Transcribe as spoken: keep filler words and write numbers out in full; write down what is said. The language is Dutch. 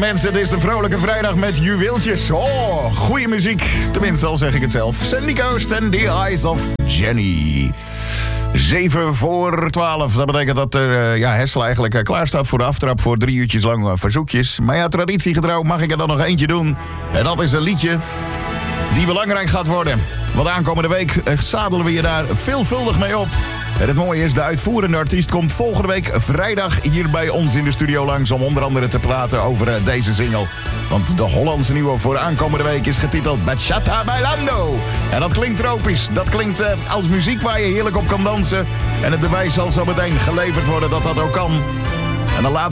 mensen, het is de vrolijke vrijdag met juweeltjes. Oh, goede muziek. Tenminste, al zeg ik het zelf. Sandy Coast en The Eyes of Jenny. Zeven voor twaalf. Dat betekent dat er, uh, ja, Hessel eigenlijk uh, klaar staat voor de aftrap voor drie uurtjes lang uh, verzoekjes. Maar ja, traditiegetrouw mag ik er dan nog eentje doen. En dat is een liedje die belangrijk gaat worden. Want aankomende week uh, zadelen we je daar veelvuldig mee op. En het mooie is, de uitvoerende artiest komt volgende week vrijdag hier bij ons in de studio langs om onder andere te praten over uh, deze single. Want de Hollandse nieuwe voor aankomende week is getiteld Bachata Bailando. En dat klinkt tropisch. Dat klinkt uh, als muziek waar je heerlijk op kan dansen. En het bewijs zal zo meteen geleverd worden dat dat ook kan. En dan laat